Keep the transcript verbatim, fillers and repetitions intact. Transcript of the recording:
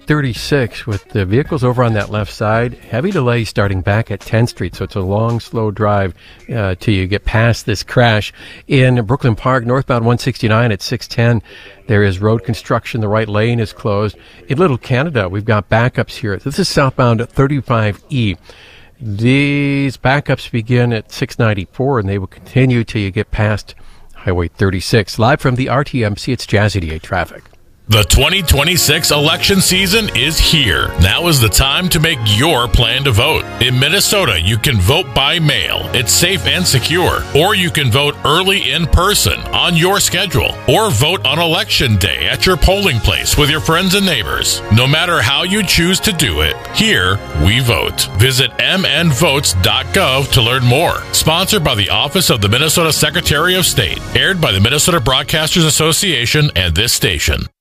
thirty-six with the vehicles over on that left side. Heavy delay starting back at tenth Street, so it's a long, slow drive uh, till you get past this crash. In Brooklyn Park, northbound one sixty-nine at six ten, there is road construction. The right lane is closed. In Little Canada, we've got backups here. This is southbound thirty-five E. These backups begin at six ninety-four, and they will continue till you get past Highway thirty-six. Live from the R T M C, it's Jazz eighty-eight Traffic. The twenty twenty-six election season is here. Now is the time to make your plan to vote. In Minnesota, you can vote by mail. It's safe and secure. Or you can vote early in person on your schedule. Or vote on election day at your polling place with your friends and neighbors. No matter how you choose to do it, here we vote. Visit m n votes dot gov to learn more. Sponsored by the Office of the Minnesota Secretary of State. Aired by the Minnesota Broadcasters Association and this station.